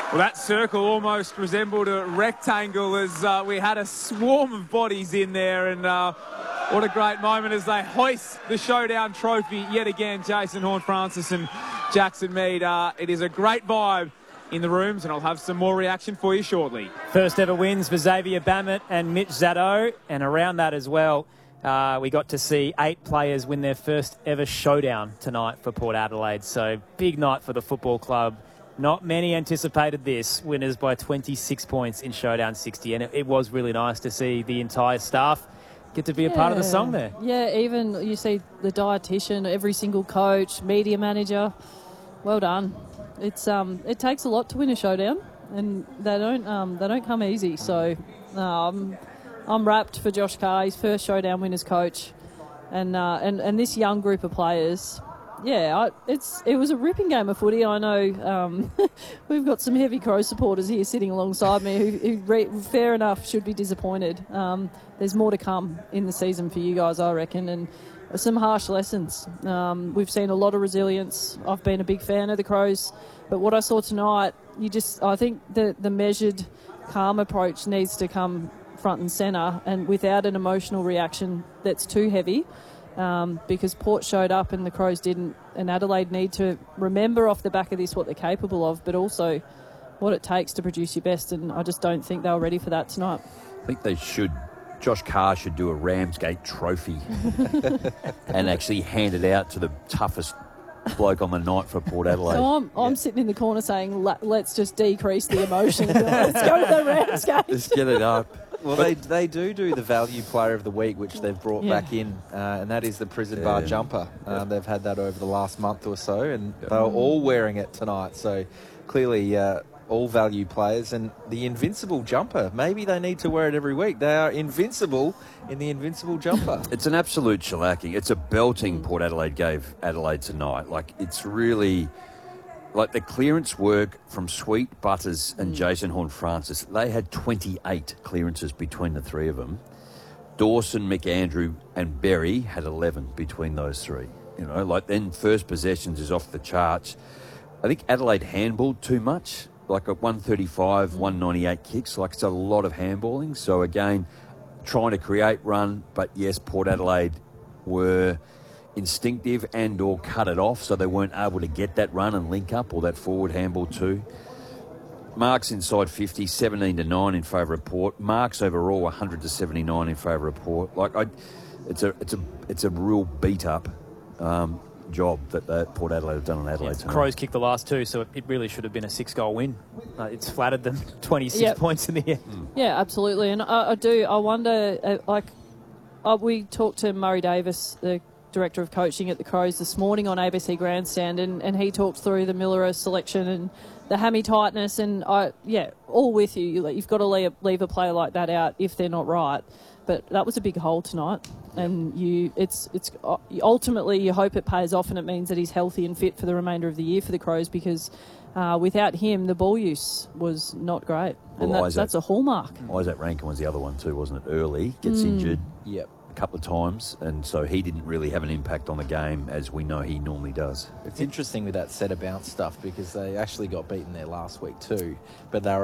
Well, that circle almost resembled a rectangle as we had a swarm of bodies in there, and what a great moment as they hoist the Showdown trophy yet again. Jason Horne-Francis and Jackson Mead. It is a great vibe in the rooms, and I'll have some more reaction for you shortly. First ever wins for Xavier Bammett and Mitch Zaddo, and around that as well, we got to see 8 players win their first ever showdown tonight for Port Adelaide. So big night for the football club. Not many anticipated this. Winners by 26 points in Showdown 60, and it was really nice to see the entire staff get to be a part of the song there. Yeah, even you see the dietitian, every single coach, media manager. Well done. It takes a lot to win a showdown, and they don't come easy. So I'm wrapped for Josh Carr, his first showdown winners coach, and this young group of players. Yeah, it was a ripping game of footy. I know we've got some heavy Crow supporters here sitting alongside me who fair enough, should be disappointed. There's more to come in the season for you guys, I reckon, and some harsh lessons. We've seen a lot of resilience. I've been a big fan of the Crows, but what I saw tonight, I think the measured, calm approach needs to come front and centre, and without an emotional reaction that's too heavy. Because Port showed up and the Crows didn't, and Adelaide need to remember off the back of this what they're capable of, but also what it takes to produce your best, and I just don't think they were ready for that tonight. I think they should. Josh Carr should do a Ramsgate trophy and actually hand it out to the toughest bloke on the night for Port Adelaide. So I'm sitting in the corner saying, let's just decrease the emotion. Let's go to the Ramsgate. Let's get it up. Well, they do the value player of the week, which they've brought back in, and that is the prison bar jumper. They've had that over the last month or so, and they were all wearing it tonight. So clearly all value players. And the invincible jumper, maybe they need to wear it every week. They are invincible in the invincible jumper. It's an absolute shellacking. It's a belting Port Adelaide gave Adelaide tonight. Like, it's really... Like the clearance work from Sweet, Butters and Jason Horne-Francis, they had 28 clearances between the three of them. Dawson, McAndrew and Berry had 11 between those three. You know, like then first possessions is off the charts. I think Adelaide handballed too much, like at 135, 198 kicks. Like it's a lot of handballing. So again, trying to create run, but yes, Port Adelaide were instinctive and or cut it off, so they weren't able to get that run and link up or that forward handball too. Marks inside 50, 17-9 in favour of Port. Marks overall 100 to 79 in favour of Port. Like it's a real beat up job that Port Adelaide have done on Adelaide tonight. Crows kicked the last 2, so it really should have been a 6-goal win. It's flattered them 26 points in the end. Yeah, absolutely. And I wonder, we talked to Murray Davis, the Director of Coaching at the Crows, this morning on ABC Grandstand, and he talked through the Millera selection and the hammy tightness, and all with you. You've got to leave a player like that out if they're not right. But that was a big hole tonight, and it's ultimately you hope it pays off, and it means that he's healthy and fit for the remainder of the year for the Crows, because without him the ball use was not great, and that's a hallmark. Isaac Rankin was the other one too, wasn't it? Early gets injured. Yep. Couple of times, and so he didn't really have an impact on the game as we know he normally does. It's interesting with that set of bounce stuff, because they actually got beaten there last week too, but they were